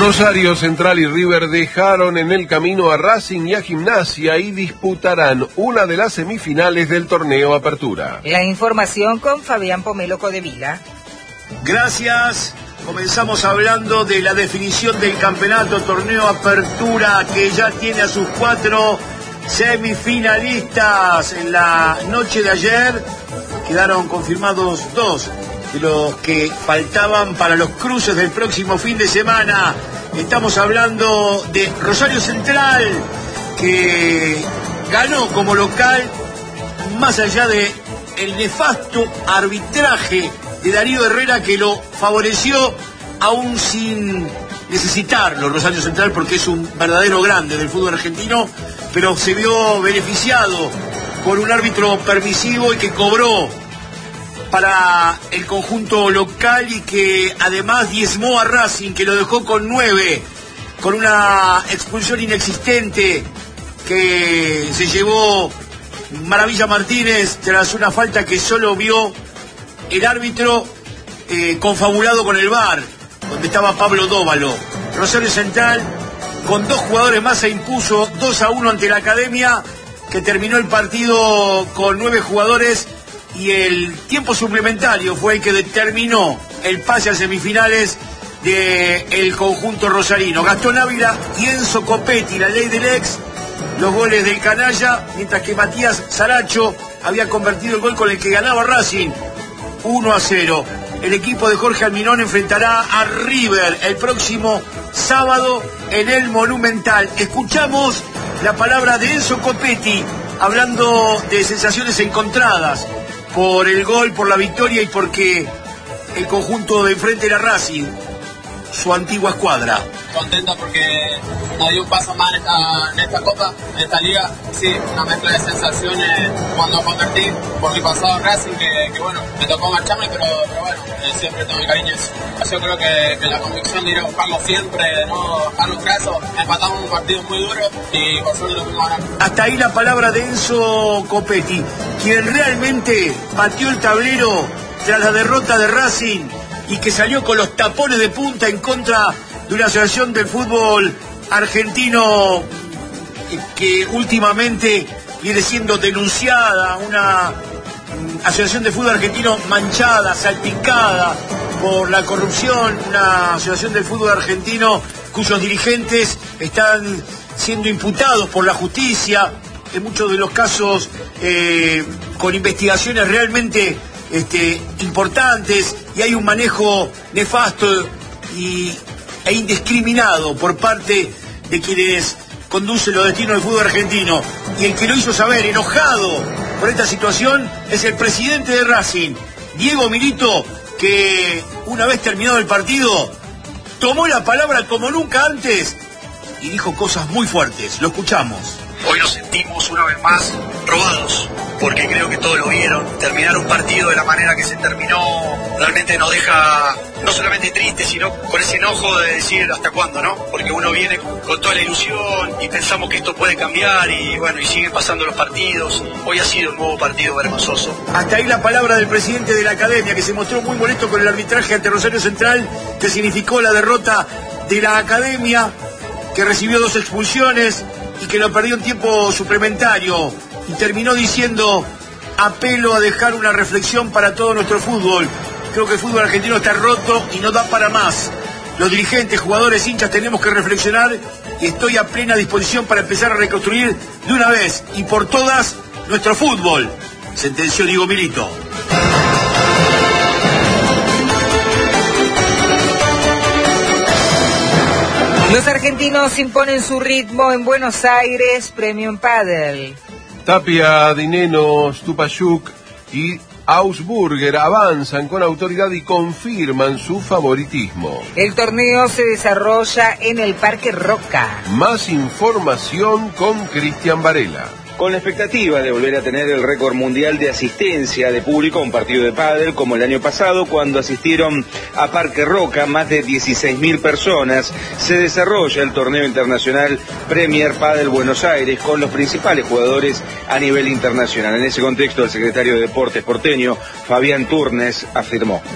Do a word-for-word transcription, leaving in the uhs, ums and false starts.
Rosario Central y River dejaron en el camino a Racing y a Gimnasia y disputarán una de las semifinales del torneo Apertura. La información con Fabián Pomelo Codevila. Gracias. Comenzamos hablando de la definición del campeonato torneo Apertura, que ya tiene a sus cuatro semifinalistas. En la noche de ayer quedaron confirmados dos de los que faltaban para los cruces del próximo fin de semana. Estamos hablando de Rosario Central, que ganó como local, más allá de el nefasto arbitraje de Darío Herrera, que lo favoreció aún sin necesitarlo Rosario Central, porque es un verdadero grande del fútbol argentino, pero se vio beneficiado por un árbitro permisivo y que cobró para el conjunto local y que además diezmó a Racing, que lo dejó con nueve, con una expulsión inexistente que se llevó Maravilla Martínez tras una falta que solo vio el árbitro, eh, confabulado con el V A R, donde estaba Pablo Dóvalo. Rosario Central con dos jugadores más se impuso dos a uno ante la Academia, que terminó el partido con nueve jugadores, y el tiempo suplementario fue el que determinó el pase a semifinales del conjunto rosarino. Gastón Ávila y Enzo Copetti, la ley del ex, los goles del canalla, mientras que Matías Saracho había convertido el gol con el que ganaba Racing uno a cero. El equipo de Jorge Almirón enfrentará a River el próximo sábado en el Monumental. Escuchamos la palabra de Enzo Copetti hablando de sensaciones encontradas por el gol, por la victoria y porque el conjunto de enfrente era Racing, su antigua escuadra. Contento porque nos dio un paso más en esta, en esta copa, en esta liga. Sí, una mezcla de sensaciones cuando convertí por mi pasado Racing, que, que bueno, me tocó marcharme, pero, pero bueno, eh, siempre tengo mi cariño. Yo creo que, que la convicción de ir a buscarlo siempre, de no dejarlo caso, empatamos un partido muy duro y por suerte lo pudimos ganar. Hasta ahí la palabra de Enzo Copetti, quien realmente pateó el tablero tras la derrota de Racing y que salió con los tapones de punta en contra de una asociación del fútbol argentino que últimamente viene siendo denunciada, una asociación de fútbol argentino manchada, salpicada por la corrupción, una asociación del fútbol argentino cuyos dirigentes están siendo imputados por la justicia, en muchos de los casos eh, con investigaciones realmente este, importantes, y hay un manejo nefasto y e indiscriminado por parte de quienes conducen los destinos del fútbol argentino. Y el que lo hizo saber, enojado por esta situación, es el presidente de Racing, Diego Milito, que una vez terminado el partido tomó la palabra como nunca antes y dijo cosas muy fuertes. Lo escuchamos. Hoy nos sentimos una vez más robados, porque creo que todos lo vieron. Terminar un partido de la manera que se terminó realmente nos deja no solamente triste, sino con ese enojo de decir hasta cuándo, ¿no? Porque uno viene con toda la ilusión y pensamos que esto puede cambiar y bueno, y siguen pasando los partidos. Hoy ha sido un nuevo partido vergonzoso. Hasta ahí la palabra del presidente de la Academia, que se mostró muy molesto con el arbitraje ante Rosario Central, que significó la derrota de la Academia, que recibió dos expulsiones y que lo perdió en tiempo suplementario, y terminó diciendo: apelo a dejar una reflexión para todo nuestro fútbol. Creo que el fútbol argentino está roto y no da para más. Los dirigentes, jugadores, hinchas tenemos que reflexionar y estoy a plena disposición para empezar a reconstruir de una vez y por todas nuestro fútbol, sentenció Diego Milito. Los argentinos imponen su ritmo en Buenos Aires, premio en pádel. Tapia, Dineno, Stupayuk y Augsburger avanzan con autoridad y confirman su favoritismo. El torneo se desarrolla en el Parque Roca. Más información con Cristian Varela. Con la expectativa de volver a tener el récord mundial de asistencia de público a un partido de pádel como el año pasado, cuando asistieron a Parque Roca más de dieciséis mil personas, se desarrolla el torneo internacional Premier Padel Buenos Aires con los principales jugadores a nivel internacional. En ese contexto, el secretario de Deportes porteño, Fabián Turnes, afirmó: